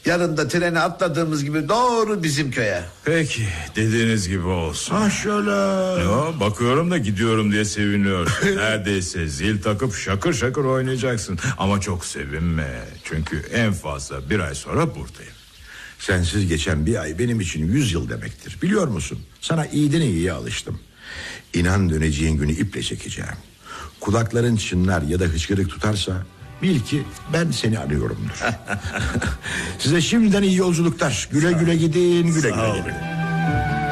Yarın da trene atladığımız gibi doğru bizim köye. Peki, dediğiniz gibi olsun. Ha şöyle. Yo, bakıyorum da gidiyorum diye seviniyorsun. Neredeyse zil takıp şakır şakır oynayacaksın. Ama çok sevinme. Çünkü en fazla bir ay sonra buradayım. Sensiz geçen bir ay benim için 100 yıl demektir. Biliyor musun? Sana iyiden iyiye alıştım. İnan döneceğin günü iple çekeceğim. Kulakların çınlar ya da hıçkırık tutarsa bil ki ben seni arıyorumdur. Size şimdiden iyi yolculuklar. Güle güle gidin, güle güle gelin.